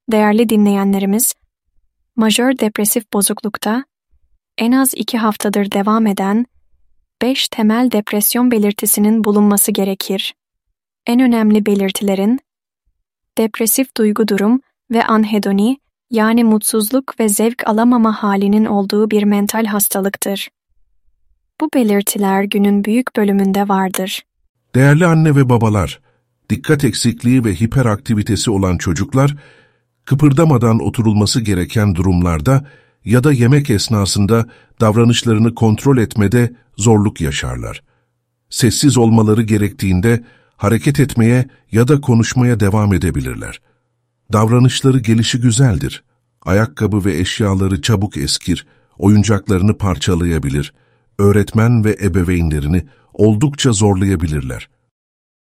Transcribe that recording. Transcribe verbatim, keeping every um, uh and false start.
Değerli dinleyenlerimiz, majör depresif bozuklukta en az iki haftadır devam eden beş temel depresyon belirtisinin bulunması gerekir. En önemli belirtilerin depresif duygu durum ve anhedoni, yani mutsuzluk ve zevk alamama halinin olduğu bir mental hastalıktır. Bu belirtiler günün büyük bölümünde vardır. Değerli anne ve babalar, dikkat eksikliği ve hiperaktivitesi olan çocuklar, kıpırdamadan oturulması gereken durumlarda ya da yemek esnasında davranışlarını kontrol etmede zorluk yaşarlar. Sessiz olmaları gerektiğinde hareket etmeye ya da konuşmaya devam edebilirler. Davranışları gelişigüzeldir. Ayakkabı ve eşyaları çabuk eskir, oyuncaklarını parçalayabilir, öğretmen ve ebeveynlerini oldukça zorlayabilirler.